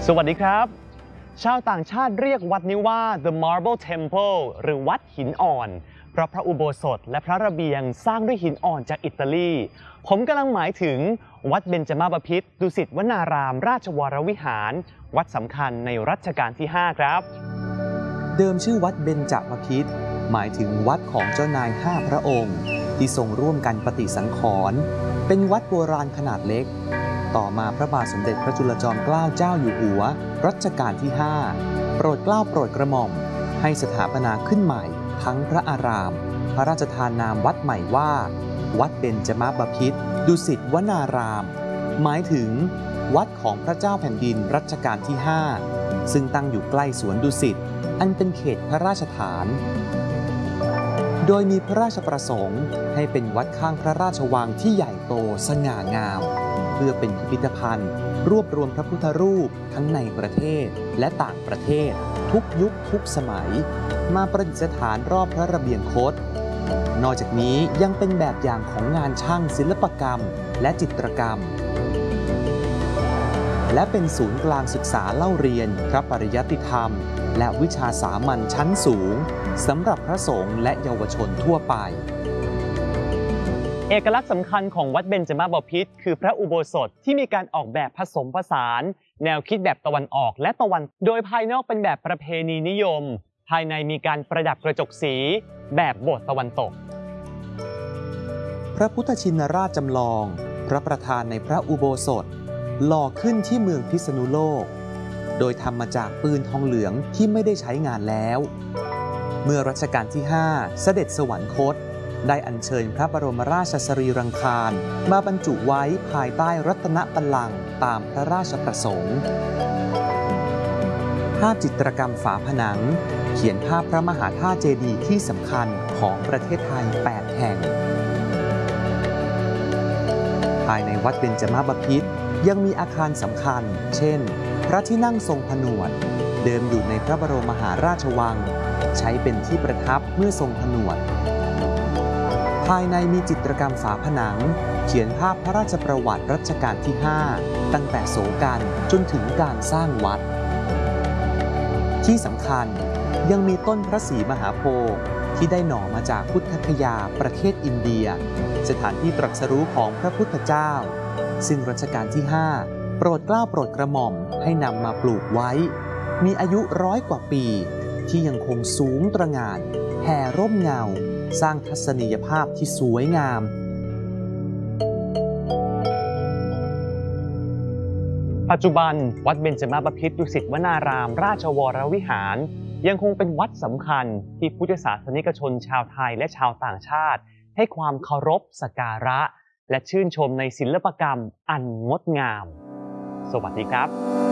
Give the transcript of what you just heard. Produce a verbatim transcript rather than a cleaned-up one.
สวัสดีครับชาวต่างชาติเรียกวัดนี้ว่า The Marble Temple หรือวัดหินอ่อนเพราะพระอุโบสถและพระระเบียงสร้างด้วยหินอ่อนจากอิตาลีผมกำลังหมายถึงวัดเบญจมาบพิตรดุสิตวนารามราชวรวิหารวัดสำคัญในรัชกาลที่ห้าครับเดิมชื่อวัดเบญจบพิตรหมายถึงวัดของเจ้านายห้าพระองค์ที่ทรงร่วมกันปฏิสังขรณ์เป็นวัดโบราณขนาดเล็กต่อมาพระบาทสมเด็จพระจุลจอมเกล้าเจ้าอยู่หัวรัชกาลที่ห้าโปรดเกล้าโปรดกระหม่อมให้สถาปนาขึ้นใหม่ทั้งพระอารามพระราชทานนามวัดใหม่ว่าวัดเบญจมาบพิตรดุสิตวนารามหมายถึงวัดของพระเจ้าแผ่นดินรัชกาลที่ห้าซึ่งตั้งอยู่ใกล้สวนดุสิตอันเป็นเขตพระราชฐานโดยมีพระราชประสงค์ให้เป็นวัดข้างพระราชวังที่ใหญ่โตสง่างามเพื่อเป็นพิพิธภัณฑ์รวบรวมพระพุทธรูปทั้งในประเทศและต่างประเทศทุกยุคทุกสมัยมาประดิษฐานรอบพระระเบียงคตนอกจากนี้ยังเป็นแบบอย่างของงานช่างศิลปกรรมและจิตรกรรมและเป็นศูนย์กลางศึกษาเล่าเรียนพระปริยัติธรรมและวิชาสามัญชั้นสูงสำหรับพระสงฆ์และเยาวชนทั่วไปเอกลักษณ์สำคัญของวัดเบญจมาบพิตรคือพระอุโบสถที่มีการออกแบบผสมผสานแนวคิดแบบตะวันออกและตะวันโดยภายนอกเป็นแบบประเพณีนิยมภายในมีการประดับกระจกสีแบบโบสถ์ตะวันตกพระพุทธชินราชจำลองพระประธานในพระอุโบสถหล่อขึ้นที่เมืองพิษณุโลกโดยทำมาจากปืนทองเหลืองที่ไม่ได้ใช้งานแล้วเมื่อรัชกาลที่ห้าเสด็จสวรรคตได้อัญเชิญพระบรมราชสรีรังคารมาบรรจุไว้ภายใต้รัตนบัลลังก์ตามพระราชประสงค์ภาพจิตรกรรมฝาผนังเขียนภาพพระมหาธาตุเจดีย์ที่สำคัญของประเทศไทยแปดแห่งภายในวัดเบญจมาบพิตรยังมีอาคารสำคัญเช่นพระที่นั่งทรงผนวดเดิมอยู่ในพระบรมมหาราชวังใช้เป็นที่ประทับเมื่อทรงผนวดภายในมีจิตรกรรมฝาผนังเขียนภาพพระราชประวัติรัชกาลที่ห้าตั้งแต่โสกันจนถึงการสร้างวัดที่สำคัญยังมีต้นพระศรีมหาโพธิ์ที่ได้หน่อมาจากพุทธคยาประเทศอินเดียสถานที่ตรัสรู้ของพระพุทธเจ้าซึ่งรัชกาลที่ห้าโปรดเกล้าโปรดกระหม่อมให้นำมาปลูกไว้มีอายุร้อยกว่าปีที่ยังคงสูงตระหง่านแผ่ร่มเงาสร้างทัศนียภาพที่สวยงามปัจจุบันวัดเบญจมาบพิตรดุสิตวนารามราชวรวิหารยังคงเป็นวัดสำคัญที่พุทธศาสนิกชนชาวไทยและชาวต่างชาติให้ความเคารพสักการะและชื่นชมในศิลปกรรมอันงดงามสวัสดีครับ